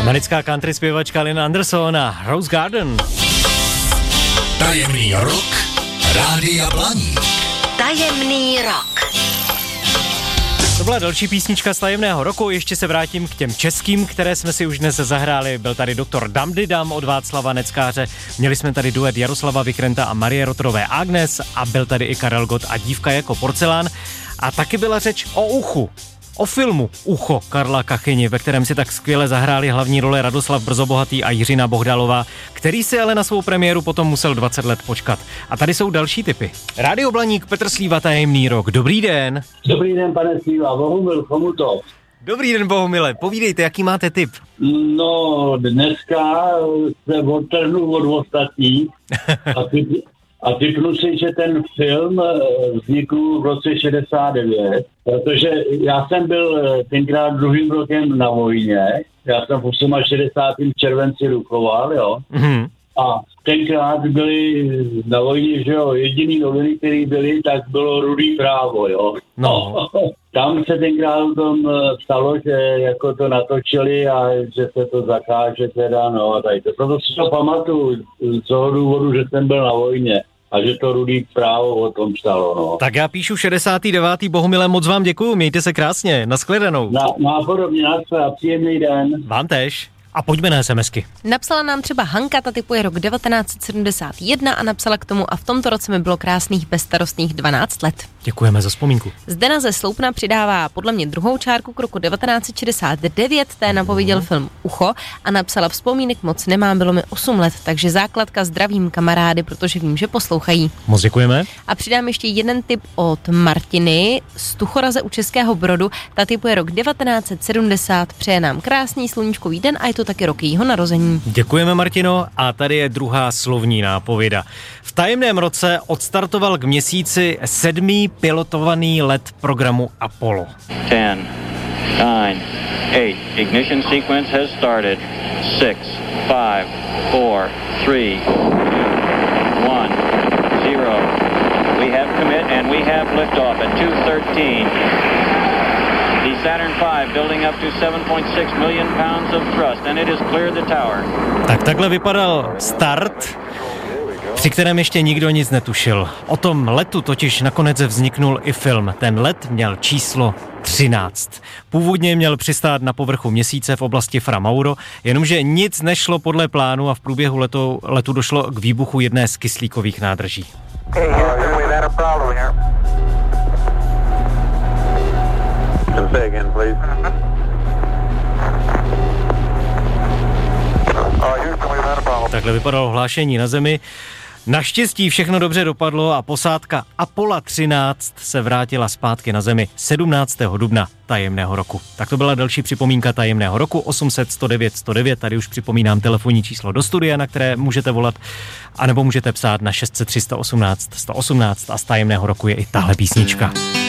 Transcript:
Americká country zpěvačka Lynn Anderson a Rose Garden. Tajemný rok Rádia Blaník. Tajemný rok. To byla další písnička z tajemného roku, ještě se vrátím k těm českým, které jsme si už dnes zahráli. Byl tady doktor Damdydam od Václava Neckáře, měli jsme tady duet Jaroslava Vikrenta a Marie Rotrové Agnes a byl tady i Karel Gott a Dívka jako porcelán. A taky byla řeč o uchu. O filmu Ucho Karla Kachyni, ve kterém si tak skvěle zahráli hlavní role Radoslav Brzobohatý a Jiřina Bohdalová, který si ale na svou premiéru potom musel 20 let počkat. A tady jsou další tipy. Rádio Blaník, Petr Slíva, Tajemný rok. Dobrý den. Dobrý den, pane Slíva, Bohumil Chomutov. Dobrý den, Bohumile. Povídejte, jaký máte tip? No, dneska se odtrhnu od ostatních a tipnu si, že ten film vznikl v roce 69, protože já jsem byl tenkrát druhým rokem na vojně, já jsem v 68. červenci rukoval, jo. Mm-hmm. A tenkrát byly na vojně, že jo, jediný noviny, které byly, tak bylo Rudý právo, jo. No. Tam se tenkrát o tom stalo, že jako to natočili a že se to zakáže teda, no a tady to. Proto si to pamatuju z toho důvodu, že jsem byl na vojně. A že to Rudý právo o tom psalo, no. Tak já píšu 69. Bohumile, moc vám děkuju, mějte se krásně, nashledanou. Nápodobně, a příjemný den. Vám též. A pojďme na SMSky. Napsala nám třeba Hanka, ta typuje rok 1971 a napsala k tomu: a v tomto roce mi bylo krásných bezstarostných 12 let. Děkujeme za vzpomínku. Zdena ze Sloupna přidává podle mě druhou čárku k roku 1969, té napověděl film Ucho a napsala: vzpomínek moc nemám, bylo mi 8 let, takže základka, zdravím kamarády, protože vím, že poslouchají. Moc děkujeme. A přidám ještě jeden tip od Martiny z Tuchoraze u Českého Brodu, ta typuje rok 1970, přeje nám krásný sluníčkový den a je to taky rok jejího narození. Děkujeme, Martino, a tady je druhá slovní nápověda. V tajemném roce odstartoval k měsíci 7. pilotovaný let programu Apollo. 10, 9, 8, ignition sequence has started. 6, 5, 4, 3, 2, 1, 0. We have commit and we have liftoff at 2:13. The Saturn V building up to 7.6 million pounds of thrust and it has cleared the tower. Tak takhle vypadal start, při kterém ještě nikdo nic netušil. O tom letu totiž nakonec vzniknul i film. Ten let měl číslo 13. Původně měl přistát na povrchu měsíce v oblasti Fra Mauro, jenomže nic nešlo podle plánu a v průběhu letu došlo k výbuchu jedné z kyslíkových nádrží. Say again, please. Takhle vypadalo hlášení na Zemi. Naštěstí všechno dobře dopadlo a posádka Apollo 13 se vrátila zpátky na Zemi 17. dubna tajemného roku. Tak to byla další připomínka tajemného roku 800 109 109. Tady už připomínám telefonní číslo do studia, na které můžete volat, anebo můžete psát na 600 318 118 a z tajemného roku je i tahle písnička.